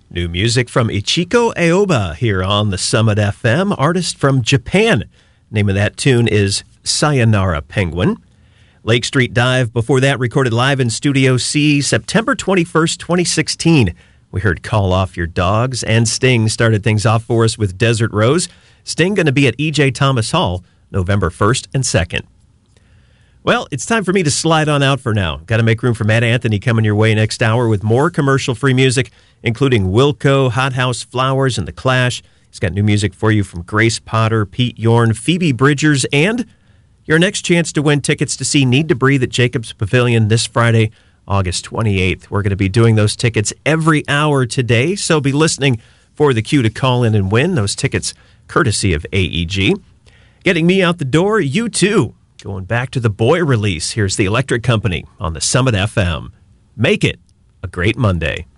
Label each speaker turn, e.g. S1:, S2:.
S1: New music from Ichiko Aoba here on the Summit FM, artist from Japan. Name of that tune is Sayonara Penguin. Lake Street Dive, before that, recorded live in Studio C, September 21st, 2016. We heard Call Off Your Dogs, and Sting started things off for us with Desert Rose. Sting going to be at E.J. Thomas Hall, November 1st and 2nd. Well, it's time for me to slide on out for now. Got to make room for Matt Anthony coming your way next hour with more commercial-free music, including Wilco, Hot House Flowers, and The Clash. He's got new music for you from Grace Potter, Pete Yorn, Phoebe Bridgers, and your next chance to win tickets to see Need to Breathe at Jacobs Pavilion this Friday, August 28th. We're going to be doing those tickets every hour today, so be listening for the cue to call in and win those tickets courtesy of AEG. Getting me out the door, U2. Going back to the Boy release, here's the Electric Company on the Summit FM. Make it a great Monday.